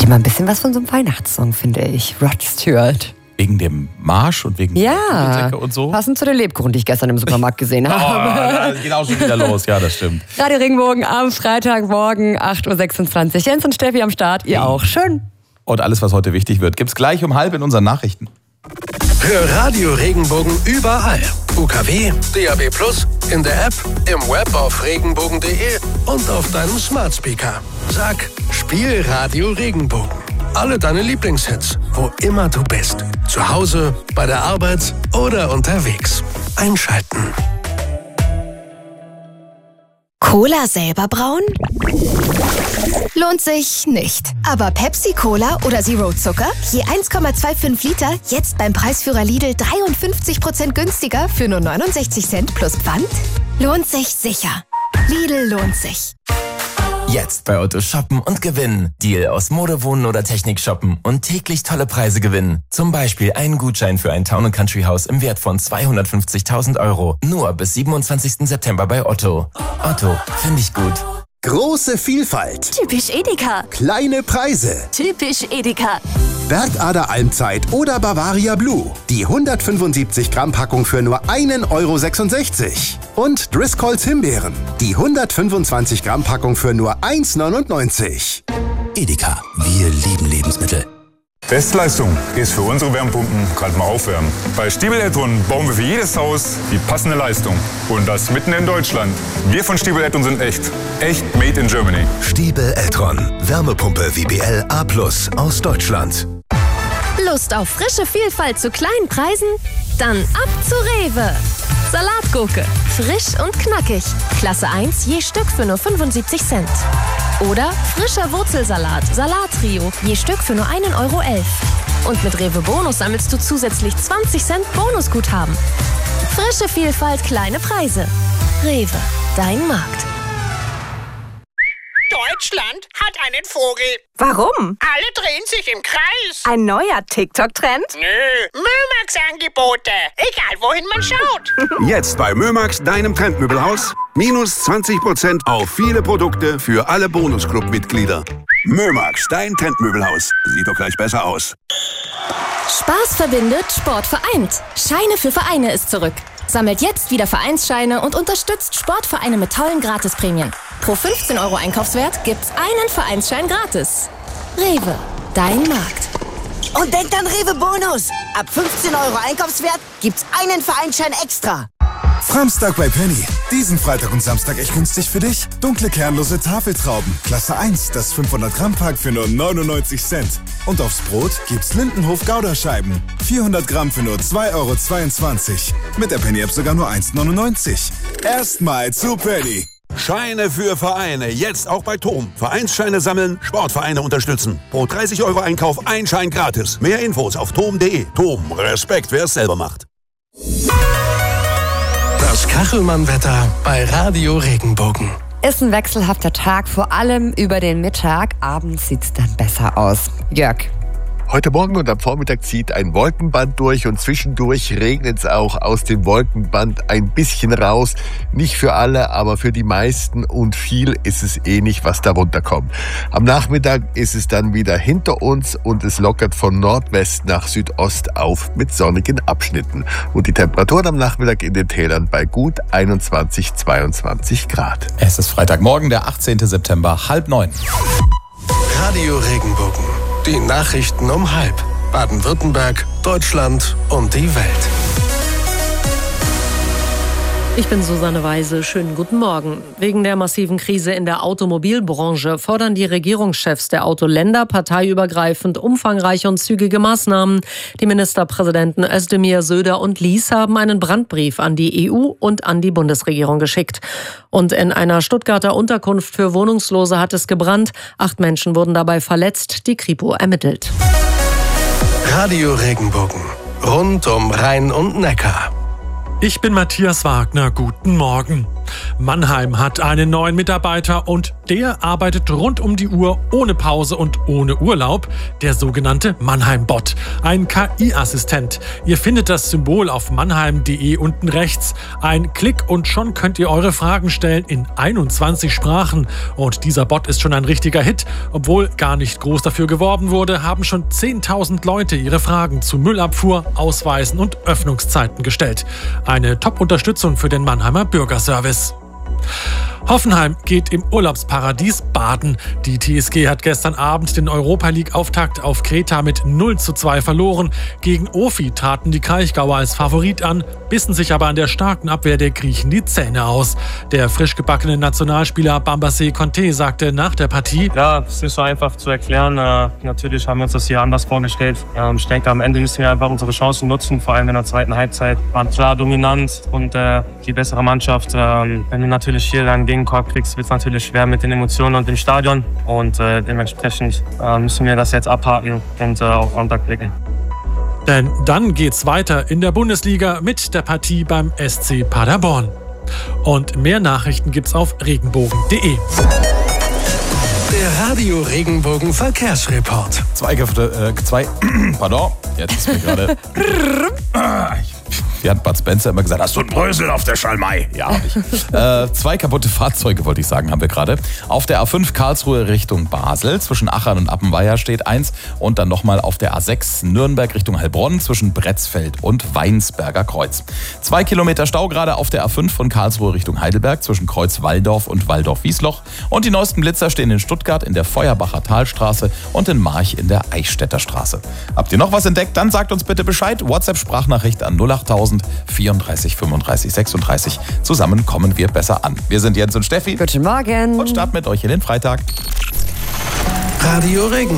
ja mal ein bisschen was von so einem Weihnachtssong, finde ich. Rod Stewart. Wegen dem Marsch und wegen der und so? Passend zu den Lebkuchen, die ich gestern im Supermarkt gesehen habe. Das geht auch schon wieder los, ja, das stimmt. Radio Regenbogen am Freitagmorgen, 8.26 Uhr. Jens und Steffi am Start, ihr auch. Schön. Und alles, was heute wichtig wird, gibt's gleich um 12:30 in unseren Nachrichten. Hör Radio Regenbogen überall. UKW, DAB+, in der App, im Web auf regenbogen.de und auf deinem Smart Speaker. Sag, spiel Radio Regenbogen. Alle deine Lieblingshits, wo immer du bist. Zu Hause, bei der Arbeit oder unterwegs. Einschalten. Cola selber brauen? Lohnt sich nicht. Aber Pepsi-Cola oder Zero Zucker? Je 1,25 Liter, jetzt beim Preisführer Lidl 53% günstiger für nur 69 Cent plus Pfand? Lohnt sich sicher. Lidl lohnt sich. Jetzt bei Otto shoppen und gewinnen. Deal aus Mode, Wohnen oder Technik shoppen und täglich tolle Preise gewinnen. Zum Beispiel einen Gutschein für ein Town & Country Haus im Wert von 250.000 €. Nur bis 27. September bei Otto. Otto, finde ich gut. Große Vielfalt. Typisch Edeka. Kleine Preise. Typisch Edeka. Bergader Almzeit oder Bavaria Blue. Die 175 Gramm Packung für nur 1,66 €. Und Driscolls Himbeeren. Die 125 Gramm Packung für nur 1,99 €. Edeka, wir lieben Lebensmittel. Bestleistung ist für unsere Wärmepumpen gerade mal aufwärmen. Bei Stiebel Eltron bauen wir für jedes Haus die passende Leistung. Und das mitten in Deutschland. Wir von Stiebel Eltron sind echt. Echt made in Germany. Stiebel Eltron, Wärmepumpe WBL A+ aus Deutschland. Lust auf frische Vielfalt zu kleinen Preisen? Dann ab zu Rewe. Salatgurke, frisch und knackig. Klasse 1 je Stück für nur 75 Cent. Oder frischer Wurzelsalat, Salattrio, je Stück für nur 1,11 €. Und mit Rewe Bonus sammelst du zusätzlich 20 Cent Bonusguthaben. Frische Vielfalt, kleine Preise. Rewe, dein Markt. Deutschland hat einen Vogel. Warum? Alle drehen sich im Kreis. Ein neuer TikTok-Trend? Nö, Mömax-Angebote. Egal, wohin man schaut. Jetzt bei Mömax, deinem Trendmöbelhaus. Minus 20% auf viele Produkte für alle Bonusclub-Mitglieder. Mömax, dein Trendmöbelhaus. Sieht doch gleich besser aus. Spaß verbindet, Sport vereint. Scheine für Vereine ist zurück. Sammelt jetzt wieder Vereinsscheine und unterstützt Sportvereine mit tollen Gratisprämien. Pro 15 € Einkaufswert gibt's einen Vereinsschein gratis. Rewe, dein Markt. Und denkt an Rewe Bonus. Ab 15 € Einkaufswert gibt's einen Vereinsschein extra. Framstag bei Penny. Diesen Freitag und Samstag echt günstig für dich. Dunkle kernlose Tafeltrauben. Klasse 1, das 500 Gramm Pack für nur 99 Cent. Und aufs Brot gibt's Lindenhof Gouda-Scheiben. 400 Gramm für nur 2,22 €. Mit der Penny-App sogar nur 1,99 €. Erstmal zu Penny. Scheine für Vereine. Jetzt auch bei TOM. Vereinsscheine sammeln, Sportvereine unterstützen. Pro 30 € Einkauf ein Schein gratis. Mehr Infos auf tom.de. TOM. Respekt, wer es selber macht. Das Kachelmann-Wetter bei Radio Regenbogen. Ist ein wechselhafter Tag, vor allem über den Mittag. Abends sieht's dann besser aus. Jörg. Heute Morgen und am Vormittag zieht ein Wolkenband durch und zwischendurch regnet es auch aus dem Wolkenband ein bisschen raus. Nicht für alle, aber für die meisten, und viel ist es nicht, was da runterkommt. Am Nachmittag ist es dann wieder hinter uns und es lockert von Nordwest nach Südost auf mit sonnigen Abschnitten. Und die Temperaturen am Nachmittag in den Tälern bei gut 21, 22 Grad. Es ist Freitagmorgen, der 18. September, 8:30. Radio Regenbogen. Die Nachrichten um 12:30. Baden-Württemberg, Deutschland und die Welt. Ich bin Susanne Weise. Schönen guten Morgen. Wegen der massiven Krise in der Automobilbranche fordern die Regierungschefs der Autoländer parteiübergreifend umfangreiche und zügige Maßnahmen. Die Ministerpräsidenten Özdemir, Söder und Lies haben einen Brandbrief an die EU und an die Bundesregierung geschickt. Und in einer Stuttgarter Unterkunft für Wohnungslose hat es gebrannt. 8 Menschen wurden dabei verletzt. Die Kripo ermittelt. Radio Regenbogen. Rund um Rhein und Neckar. Ich bin Matthias Wagner, guten Morgen. Mannheim hat einen neuen Mitarbeiter und der arbeitet rund um die Uhr ohne Pause und ohne Urlaub, der sogenannte Mannheim-Bot, ein KI-Assistent. Ihr findet das Symbol auf mannheim.de unten rechts. Ein Klick und schon könnt ihr eure Fragen stellen in 21 Sprachen. Und dieser Bot ist schon ein richtiger Hit. Obwohl gar nicht groß dafür geworben wurde, haben schon 10.000 Leute ihre Fragen zu Müllabfuhr, Ausweisen und Öffnungszeiten gestellt. Eine Top-Unterstützung für den Mannheimer Bürgerservice. Hoffenheim geht im Urlaubsparadies baden. Die TSG hat gestern Abend den Europa-League-Auftakt auf Kreta mit 0:2 verloren. Gegen Ofi traten die Kraichgauer als Favorit an, bissen sich aber an der starken Abwehr der Griechen die Zähne aus. Der frisch gebackene Nationalspieler Bambassé Conté sagte nach der Partie: Ja, es ist so einfach zu erklären. Natürlich haben wir uns das hier anders vorgestellt. Ich denke, am Ende müssen wir einfach unsere Chancen nutzen, vor allem in der zweiten Halbzeit. Wir waren klar dominant und die bessere Mannschaft. Wenn du natürlich hier dann Gegenkorb kriegst, wird es natürlich schwer mit den Emotionen und dem Stadion. Und dementsprechend müssen wir das jetzt abhaken und auf Sonntag blicken. Denn dann geht's weiter in der Bundesliga mit der Partie beim SC Paderborn. Und mehr Nachrichten gibt's auf regenbogen.de. Der Radio Regenbogen Verkehrsreport. Pardon, jetzt ist mir gerade... Wie hat Bud Spencer immer gesagt, hast du ein Brösel auf der Schalmei? Ja, hab ich. 2 kaputte Fahrzeuge, wollte ich sagen, haben wir gerade. Auf der A5 Karlsruhe Richtung Basel, zwischen Achern und Appenweier steht 1. Und dann nochmal auf der A6 Nürnberg Richtung Heilbronn, zwischen Bretzfeld und Weinsberger Kreuz. 2 Kilometer Stau gerade auf der A5 von Karlsruhe Richtung Heidelberg, zwischen Kreuz-Walldorf und Walldorf-Wiesloch. Und die neuesten Blitzer stehen in Stuttgart in der Feuerbacher Talstraße und in March in der Eichstätter Straße. Habt ihr noch was entdeckt? Dann sagt uns bitte Bescheid. WhatsApp-Sprachnachricht an 08000 34 35 36. Zusammen kommen wir besser an. Wir sind Jens und Steffi. Guten Morgen. Und starten mit euch in den Freitag. Radio Regen.